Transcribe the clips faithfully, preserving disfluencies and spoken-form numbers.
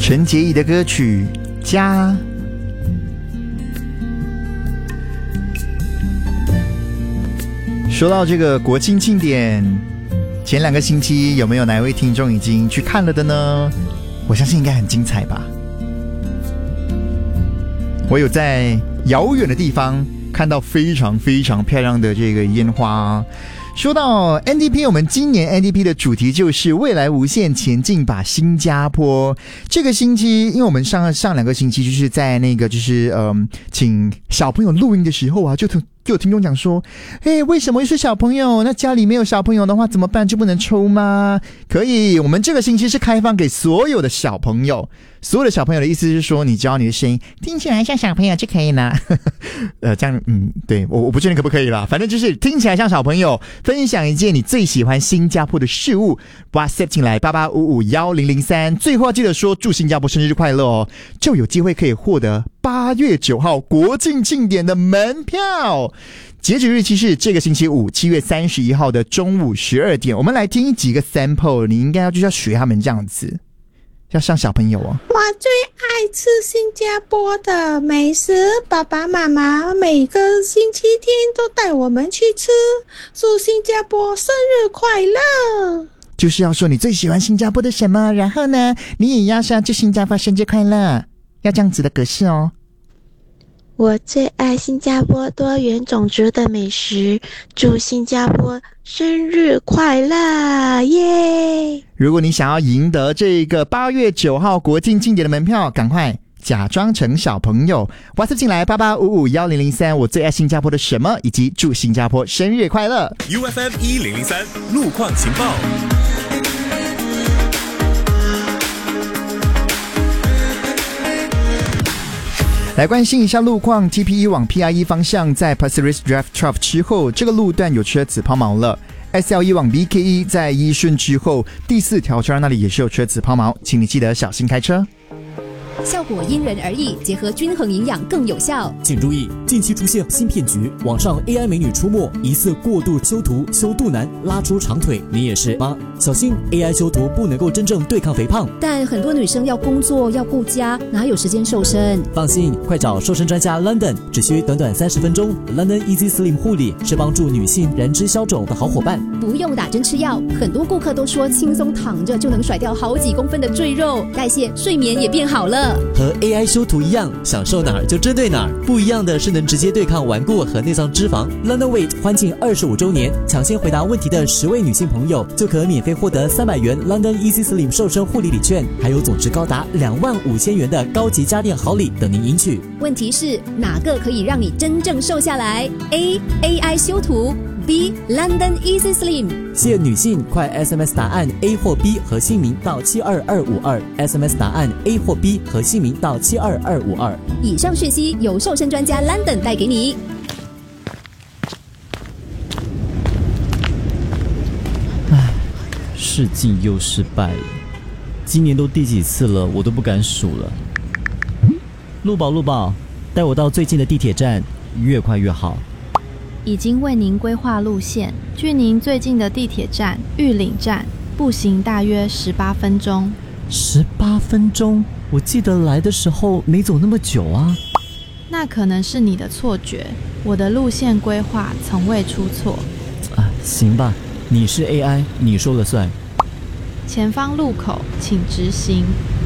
陈洁仪的歌曲《家》。说到这个国庆庆典，前两个星期有没有哪位听众已经去看了的呢？我相信应该很精彩吧。我有在遥远的地方看到非常非常漂亮的这个烟花。说到 N D P， 我们今年 N D P 的主题就是未来无限前进吧新加坡。这个星期因为我们上上两个星期就是在那个就是嗯，请小朋友录音的时候啊，就就有听众讲说，诶，为什么又是小朋友？那家里没有小朋友的话怎么办？就不能抽吗？可以，我们这个星期是开放给所有的小朋友。所有的小朋友的意思是说，你只要你的声音听起来像小朋友就可以了。呃，这样，嗯，对，我我不确定可不可以啦，反正就是听起来像小朋友，分享一件你最喜欢新加坡的事物 ，WhatsApp 进来八八五五一零零三，最后记得说祝新加坡生日快乐哦，就有机会可以获得八月九号国庆庆典的门票。截止日期是这个星期五，七月三十一号的中午十二点。我们来听几个 sample， 你应该要就是要学他们这样子。要像小朋友哦。 我最爱吃新加坡的美食，爸爸妈妈每个星期天都带我们去吃。祝新加坡生日快乐！ 就是要说你最喜欢新加坡的什么，然后呢，你也要说祝新加坡生日快乐，要这样子的格式哦。 我最爱新加坡多元种族的美食，祝新加坡生日快乐，耶！ 如果你想要赢得这个八月九号国庆庆典的门票，赶快假装成小朋友 WhatsApp 进来八八五五一零零三，我最爱新加坡的什么，以及祝新加坡生日快乐。 U F M 一零零三路况情报。 来关心一下路况 ，T P 一 往 P I 一 方向，在 Pasir Ris Drive Trough 之后，这个路段有车子抛锚了。S L 一 往 B K 一 在一顺之后，第四条车那里也是有车子抛锚，请你记得小心开车。 效果因人而异，结合均衡营养更有效。 请注意，近期出现新骗局，网上 A I 美女出没，疑似过度修图、修肚腩、拉出长腿，你也是吗？小心 A I 修图不能够真正对抗肥胖。 但很多女生要工作要顾家，哪有时间瘦身？ 放心，快找瘦身专家 London， 只需短短三十分钟。London Easy Slim 护理是帮助女性燃脂消肿的好伙伴， 不用打针吃药。很多顾客都说轻松躺着就能甩掉好几公分的赘肉，代谢、睡眠也变好了。 和 A I 修图一样，想瘦哪儿就针对哪儿。不一样的是能直接对抗顽固和内脏脂肪。London Weight 欢庆二十五周年，抢先回答问题的十位女性朋友就可免费获得三百元 London Easy Slim 瘦身护理礼券，还有总值高达两万五千元的高级家电好礼等您赢取。 问题是哪个可以让你真正瘦下来 ？A. A I 修图 B. London Easy Slim。 限女性，快 S M S 答案 A 或 B 和姓名到七二二五二 ，S M S 答案 A 或 B 和姓名到七二二五二。 以上讯息由瘦身专家 London 带给你。 唉，试镜又失败了，今年都第几次了，我都不敢数了。陆宝，陆宝，带我到最近的地铁站，越快越好。 已经为您规划路线，距您最近的地铁站玉岭站步行大约十八分钟。 十八分钟？我记得来的时候没走那么久啊。 那可能是你的错觉，我的路线规划从未出错。 啊，行吧，你是 A I， 你说了算。 前方路口请直行。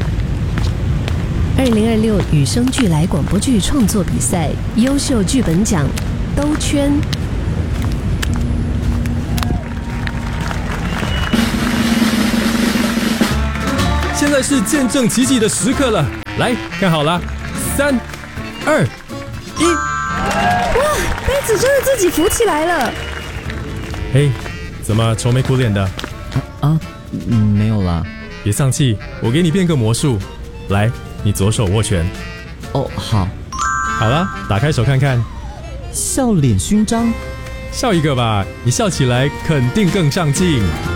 二零二六与生俱来广播剧创作比赛优秀剧本奖兜圈。 现在是见证奇迹的时刻了，来看好了，三、二、一！ 哇，杯子真的自己浮起来了！ 嘿，怎么愁眉苦脸的？ 啊啊，没有啦。 别丧气，我给你变个魔术，来，你左手握拳。 哦，好。 好了，打开手看看。 笑脸勋章， 笑一个吧，你笑起来肯定更上镜。